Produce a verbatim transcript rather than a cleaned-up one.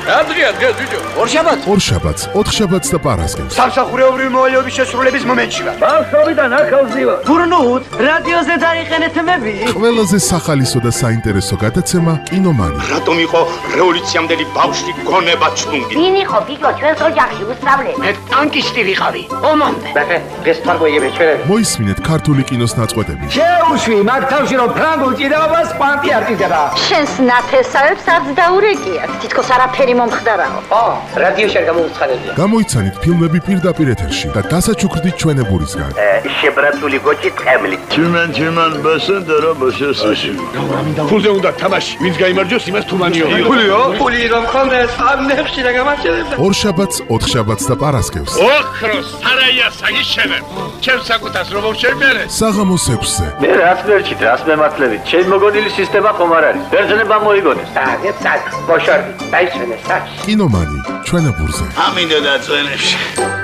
რა დღეა დღეს ბიჭო? ორშაბათს. ორშაბათს, ოთხშაბათს და პარასკევს. სამსახურეობრივი მოვალეობის შესრულების მომენტში ვარ. ბავშვობიდან ახალზივა. გურნუთ, რადიოზე დაიყენეთ მები. ყველაზე სახალისო და საინტერესო გადაცემა კინომანი. რატომ იყო რევოლუციამდელი ბავშვი გონება ჩუნგი? ვინ იყო ბიჭო ჩვენს ოჯახში უსწავლე? მე ტანკისტი ვიყავი. ომამდე. ბახე, დღეს თარგოიები ჩვენები. მოისმინეთ ქართული კინოს ნაწყვეტები. შეუშვი მაგ თავში რომ ფრანგულ ჭიდაობას კვანტი არტიზება. შენს ნათესავებს არც დაურეკიათ. თითქოს არაფერი მომხდარაო. ო, რადიოში არ გამოუცხადებია. გამოიცანით ფილმები პირდაპირ ეთერში და დასაჩუქრდით ჩვენებურისგან. შებრაცული გოჭი ტყემლით. Tümen tümen besen dara başasın. ფულზე უნდა თამაში, ვინც გაიმარჯვოს იმას თუმანიო. ფულიო? ფული რომ ხონდეს ამ ნებში და გამარჯვებდა. ორშაბათს, ოთხშაბათს და პარასკევს. ოქროს სარაია საგიშენებ. ჩემს საკუთას რომ შევმერე. საღამოს ექვსზე. Ne rasmerçit, rasmematlevit. Çen mogonili sistema xom ar არის. ბერძნება მოიგონეს. საგე საგ, ბოშორდი, დაიჩვენე საგ. კინომანი ჩვენებურზე. ამინდა და წვენებში.